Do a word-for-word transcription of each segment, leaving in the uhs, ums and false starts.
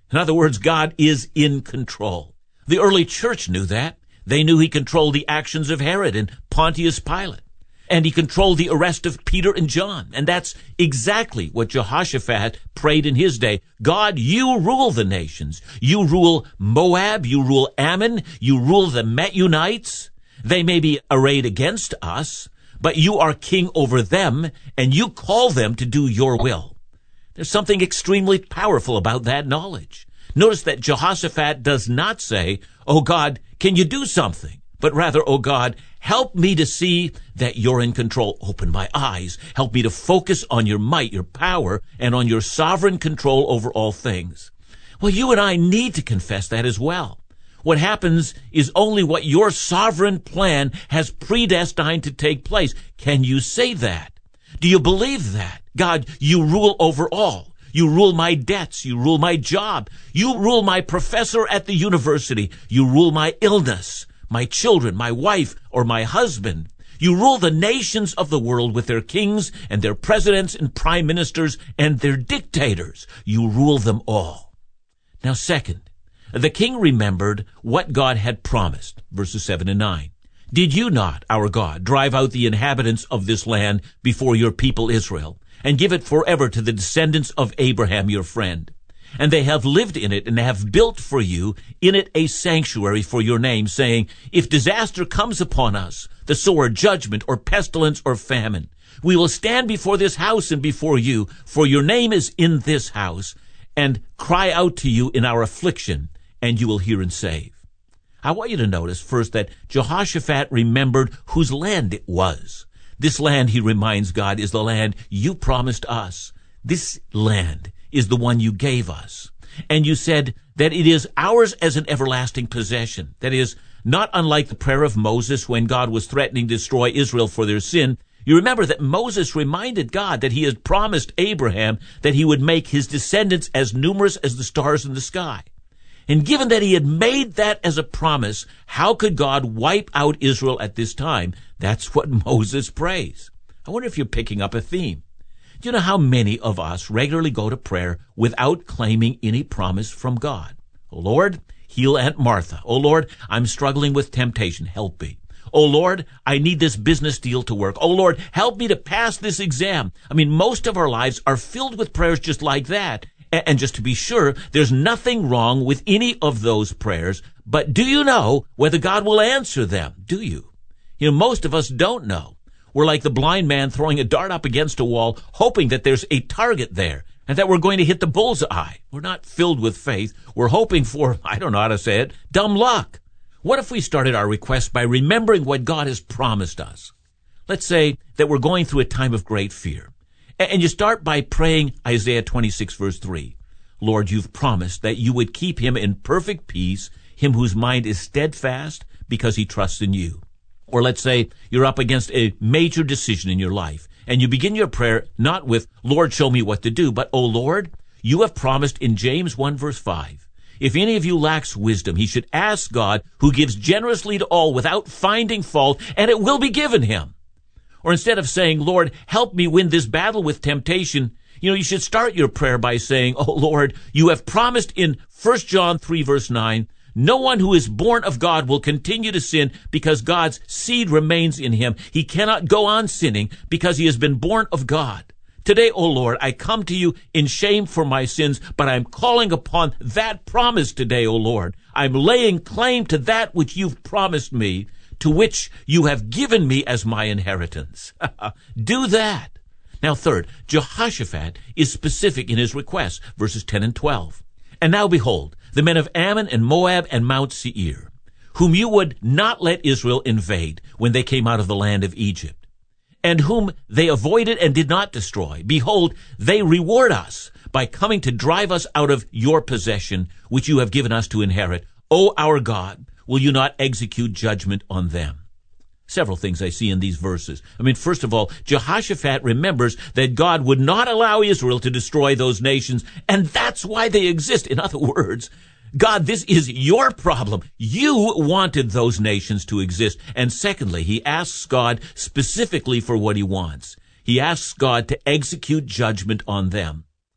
In other words, God is in control. The early church knew that. They knew he controlled the actions of Herod and Pontius Pilate. And he controlled the arrest of Peter and John. And that's exactly what Jehoshaphat prayed in his day. God, you rule the nations. You rule Moab. You rule Ammon. You rule the Meunites. They may be arrayed against us, but you are king over them, and you call them to do your will. There's something extremely powerful about that knowledge. Notice that Jehoshaphat does not say, oh God, can you do something? But rather, oh God, help me to see that you're in control. Open my eyes. Help me to focus on your might, your power, and on your sovereign control over all things. Well, you and I need to confess that as well. What happens is only what your sovereign plan has predestined to take place. Can you say that? Do you believe that? God, you rule over all. You rule my debts. You rule my job. You rule my professor at the university. You rule my illness, my children, my wife, or my husband. You rule the nations of the world with their kings and their presidents and prime ministers and their dictators. You rule them all. Now, second, the king remembered what God had promised, verses seven and nine. Did you not, our God, drive out the inhabitants of this land before your people Israel, and give it forever to the descendants of Abraham your friend? And they have lived in it and have built for you in it a sanctuary for your name, saying, if disaster comes upon us, the sword, judgment, or pestilence, or famine, we will stand before this house and before you, for your name is in this house, and cry out to you in our affliction, and you will hear and save. I want you to notice first that Jehoshaphat remembered whose land it was. This land, he reminds God, is the land you promised us. This land is the one you gave us. And you said that it is ours as an everlasting possession. That is, not unlike the prayer of Moses when God was threatening to destroy Israel for their sin. You remember that Moses reminded God that he had promised Abraham that he would make his descendants as numerous as the stars in the sky. And given that he had made that as a promise, how could God wipe out Israel at this time? That's what Moses prays. I wonder if you're picking up a theme. Do you know how many of us regularly go to prayer without claiming any promise from God? Oh, Lord, heal Aunt Martha. Oh, Lord, I'm struggling with temptation. Help me. Oh, Lord, I need this business deal to work. Oh, Lord, help me to pass this exam. I mean, most of our lives are filled with prayers just like that. And just to be sure, there's nothing wrong with any of those prayers. But do you know whether God will answer them? Do you? You know, most of us don't know. We're like the blind man throwing a dart up against a wall, hoping that there's a target there and that we're going to hit the bullseye. We're not filled with faith. We're hoping for, I don't know how to say it, dumb luck. What if we started our request by remembering what God has promised us? Let's say that we're going through a time of great fear. And you start by praying Isaiah twenty-six, verse three. Lord, you've promised that you would keep him in perfect peace, him whose mind is steadfast because he trusts in you. Or let's say you're up against a major decision in your life, and you begin your prayer not with, Lord, show me what to do, but, oh Lord, you have promised in James one, verse five, if any of you lacks wisdom, he should ask God, who gives generously to all without finding fault, and it will be given him. Or instead of saying, Lord, help me win this battle with temptation, you know, you should start your prayer by saying, oh, Lord, you have promised in First John three, verse nine, no one who is born of God will continue to sin because God's seed remains in him. He cannot go on sinning because he has been born of God. Today, O Lord, I come to you in shame for my sins, but I'm calling upon that promise today, O Lord. I'm laying claim to that which you've promised me, to which you have given me as my inheritance. Do that. Now, third, Jehoshaphat is specific in his request, verses ten and twelve. And now behold, the men of Ammon and Moab and Mount Seir, whom you would not let Israel invade when they came out of the land of Egypt, and whom they avoided and did not destroy, behold, they reward us by coming to drive us out of your possession, which you have given us to inherit. O our God, will you not execute judgment on them? Several things I see in these verses. I mean, first of all, Jehoshaphat remembers that God would not allow Israel to destroy those nations, and that's why they exist. In other words, God, this is your problem. You wanted those nations to exist. And secondly, he asks God specifically for what he wants. He asks God to execute judgment on them.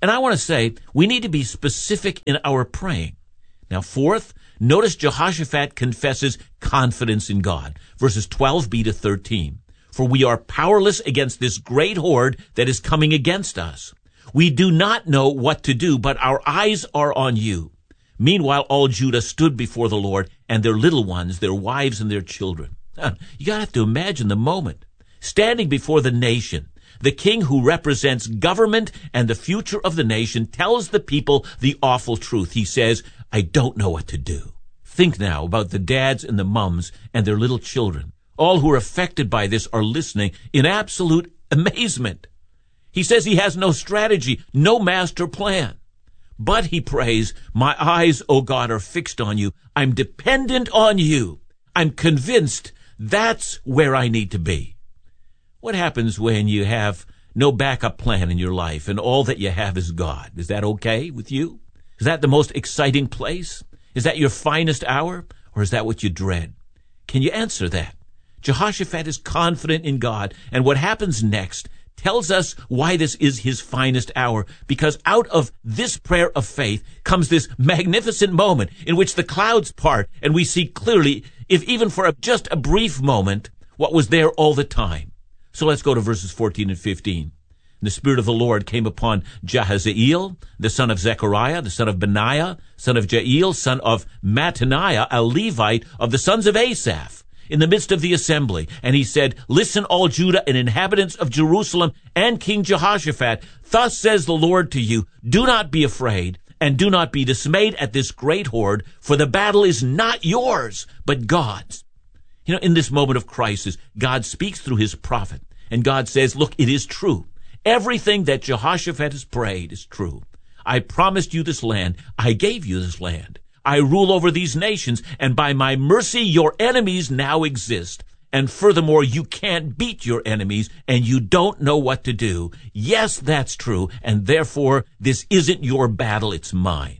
And I want to say, we need to be specific in our praying. Now, fourth, notice Jehoshaphat confesses confidence in God. Verses twelve b to thirteen. For we are powerless against this great horde that is coming against us. We do not know what to do, but our eyes are on you. Meanwhile, all Judah stood before the Lord, and their little ones, their wives and their children. You gotta have to imagine the moment. Standing before the nation, the king who represents government and the future of the nation tells the people the awful truth. He says, I don't know what to do. Think now about the dads and the mums and their little children. All who are affected by this are listening in absolute amazement. He says he has no strategy, no master plan. But he prays, my eyes, O God, are fixed on you. I'm dependent on you. I'm convinced that's where I need to be. What happens when you have no backup plan in your life and all that you have is God? Is that okay with you? Is that the most exciting place? Is that your finest hour? Or is that what you dread? Can you answer that? Jehoshaphat is confident in God, and what happens next tells us why this is his finest hour, because out of this prayer of faith comes this magnificent moment in which the clouds part and we see clearly, if even for a, just a brief moment, what was there all the time. So let's go to verses fourteen and fifteen. The Spirit of the Lord came upon Jahaziel, the son of Zechariah, the son of Benaiah, son of Jael, son of Mattaniah, a Levite of the sons of Asaph, in the midst of the assembly. And he said, listen, all Judah and inhabitants of Jerusalem and King Jehoshaphat, thus says the Lord to you, do not be afraid and do not be dismayed at this great horde, for the battle is not yours, but God's. You know, in this moment of crisis, God speaks through his prophet, and God says, look, it is true. Everything that Jehoshaphat has prayed is true. I promised you this land. I gave you this land. I rule over these nations, and by my mercy your enemies now exist. And furthermore, you can't beat your enemies, and you don't know what to do. Yes, that's true, and therefore this isn't your battle, it's mine.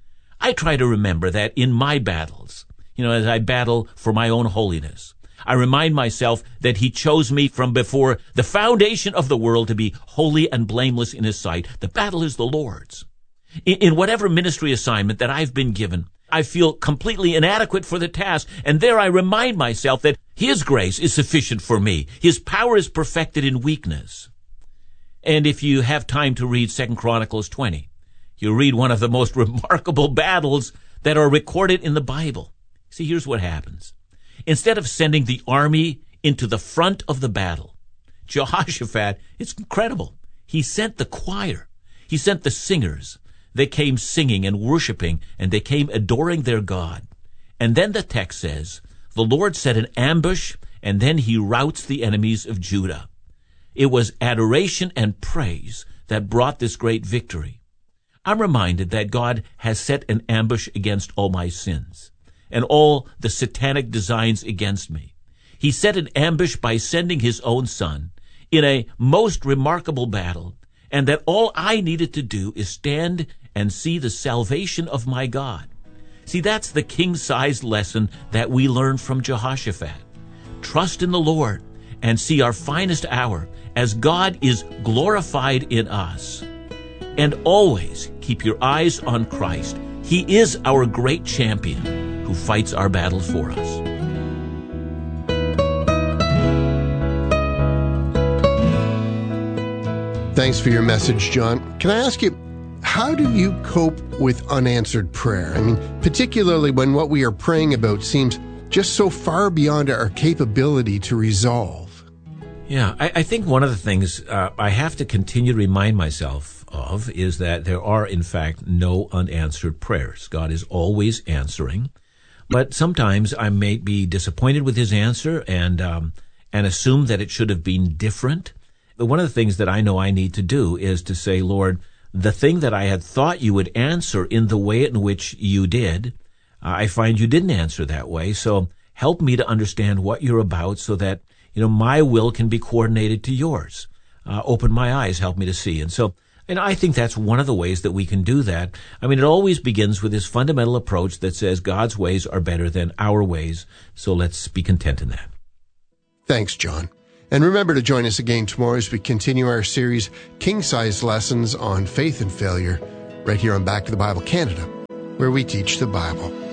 I try to remember that in my battles, you know, as I battle for my own holiness, I remind myself that he chose me from before the foundation of the world to be holy and blameless in his sight. The battle is the Lord's. In, in whatever ministry assignment that I've been given, I feel completely inadequate for the task, and there I remind myself that his grace is sufficient for me. His power is perfected in weakness. And if you have time to read Second Chronicles twenty, you read one of the most remarkable battles that are recorded in the Bible. See, here's what happens. Instead of sending the army into the front of the battle, Jehoshaphat, it's incredible, he sent the choir. He sent the singers. They came singing and worshiping, and they came adoring their God. And then the text says, the Lord set an ambush, and then he routs the enemies of Judah. It was adoration and praise that brought this great victory. I'm reminded that God has set an ambush against all my sins and all the satanic designs against me. He set an ambush by sending his own son in a most remarkable battle, and that all I needed to do is stand and see the salvation of my God. See, that's the king-sized lesson that we learn from Jehoshaphat. Trust in the Lord and see our finest hour as God is glorified in us. And always keep your eyes on Christ. He is our great champion who fights our battles for us. Thanks for your message, John. Can I ask you, how do you cope with unanswered prayer? I mean, particularly when what we are praying about seems just so far beyond our capability to resolve. Yeah, I, I think one of the things uh, I have to continue to remind myself of is that there are, in fact, no unanswered prayers. God is always answering, but sometimes I may be disappointed with his answer and um, and assume that it should have been different. But one of the things that I know I need to do is to say, Lord, the thing that I had thought you would answer in the way in which you did, uh, I find you didn't answer that way. So help me to understand what you're about so that, you know, my will can be coordinated to yours. Uh, open my eyes, help me to see. And so, and I think that's one of the ways that we can do that. I mean, it always begins with this fundamental approach that says God's ways are better than our ways. So let's be content in that. Thanks, John. And remember to join us again tomorrow as we continue our series, King-Size Lessons on Faith and Failure, right here on Back to the Bible Canada, where we teach the Bible.